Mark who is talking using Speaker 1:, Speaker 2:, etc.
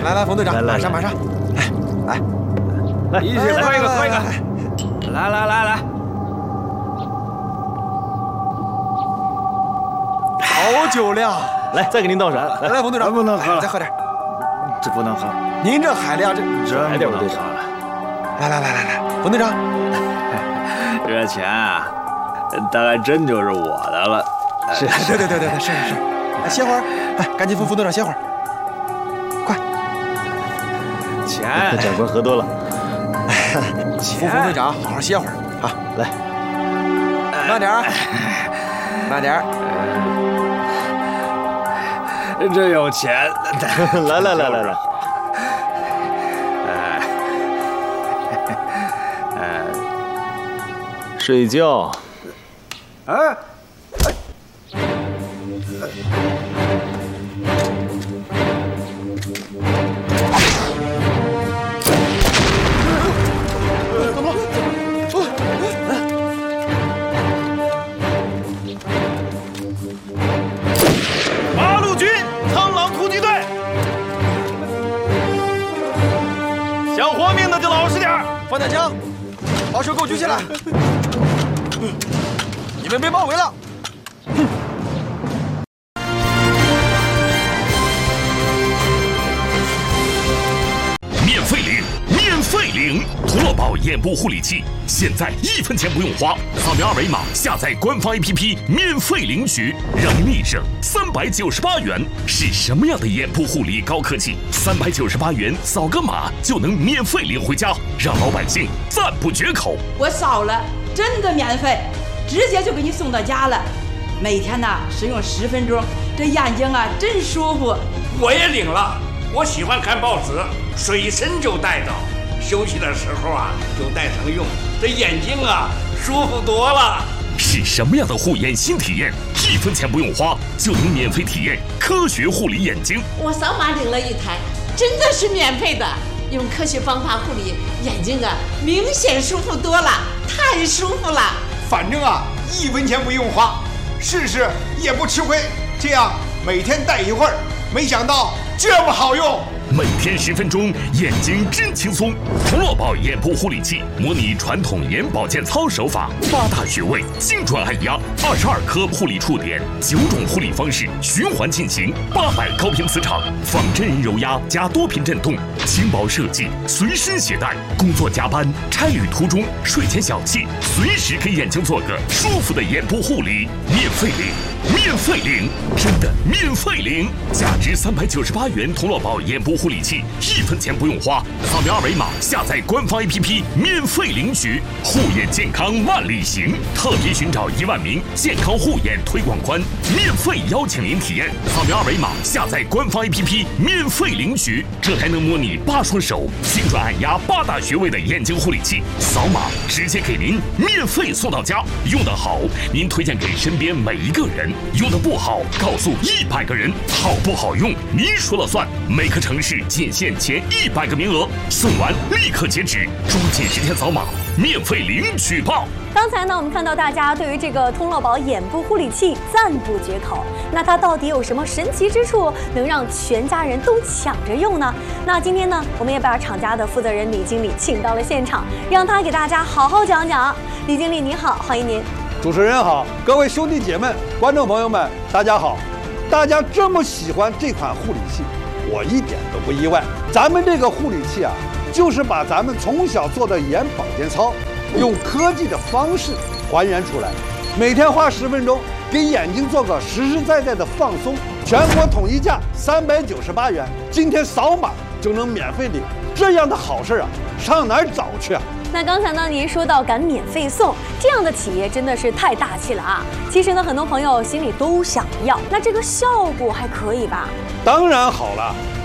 Speaker 1: 来，冯队长，马上，来，一起喝一个，来，好酒量，
Speaker 2: 来，再给您倒上。
Speaker 1: 来，冯队长，
Speaker 3: 不能喝了，
Speaker 1: 再喝点。
Speaker 3: 这不能喝，
Speaker 1: 您这海量，
Speaker 3: 这
Speaker 2: 来点，队长。
Speaker 1: 来，冯队长，
Speaker 3: 这钱啊，大概真就是我的了。
Speaker 1: 是，对，是。哎，歇会儿，哎，赶紧扶冯队长歇会儿，快。
Speaker 3: 钱，
Speaker 2: 长官喝多了。
Speaker 1: 扶冯队长好好歇会儿啊，
Speaker 2: 来，
Speaker 1: 慢点儿。
Speaker 3: 真有钱！
Speaker 2: 来，睡觉。
Speaker 3: 哎，
Speaker 4: 八路军苍狼突击队，想活命的就老实点儿，
Speaker 1: 放下枪，把手给我举起来。你们被包围了。
Speaker 5: 免费领陀螺宝眼部护理器，现在1分钱不用花，扫描二维码下载官方 APP 免费领取，让您立省398元。是什么样的眼部护理高科技？398元扫个码就能免费领回家，让老百姓赞不绝口。
Speaker 6: 我扫了，真的免费，直接就给你送到家了。每天呢使用10分钟，这眼睛啊真舒服。
Speaker 4: 我也领了，我喜欢看报纸，随身就带着，休息的时候啊就带上用，这眼睛啊舒服多了。
Speaker 5: 是什么样的护眼新体验？1分钱不用花就能免费体验科学护理眼睛。
Speaker 7: 我扫码领了一台，真的是免费的，用科学方法护理眼睛啊，明显舒服多了，太舒服了。
Speaker 8: 反正啊1分钱不用花，试试也不吃亏。这样每天戴一会儿，没想到这么好用。
Speaker 5: 每天10分钟，眼睛真轻松。陀螺宝眼部护理器模拟传统眼保健操手法，8大穴位精准按压，22颗护理触点，9种护理方式循环进行，800高频磁场，仿真人揉压加多频震动，轻薄设计，随身携带。工作加班、差旅途中、睡前小憩，随时给眼睛做个舒服的眼部护理，免费领，真的免费领！价值398元陀螺宝眼部护理器，1分钱不用花，扫描二维码下载官方 APP 免费领取。护眼健康万里行，特别寻找1万名健康护眼推广官，免费邀请您体验。扫描二维码下载官方 APP 免费领取，这还能模拟8双手精准按压8大穴位的眼睛护理器，扫码直接给您免费送到家。用得好，您推荐给身边每一个人；用得不好，告诉100个人。好不好用，您说了算。每个城市仅限前100个名额，送完立刻截止，抓紧时间扫码，免费领取吧。
Speaker 9: 刚才呢，我们看到大家对于这个通乐宝眼部护理器赞不绝口。那它到底有什么神奇之处，能让全家人都抢着用呢？那今天呢，我们也把厂家的负责人李经理请到了现场，让他给大家好好讲讲。李经理您好，欢迎您。
Speaker 10: 主持人好，各位兄弟姐妹、观众朋友们，大家好！大家这么喜欢这款护理器，我一点都不意外。咱们这个护理器啊，就是把咱们从小做的眼保健操，用科技的方式还原出来。每天花10分钟，给眼睛做个实实在在的放松。全国统一价398元，今天扫码就能免费领。这样的好事啊，上哪儿找去啊？
Speaker 9: 那刚才呢，您说到敢免费送，这样的企业真的是太大气了啊！其实呢，很多朋友心里都想要，那这个效果还可以吧？
Speaker 10: 当然好了，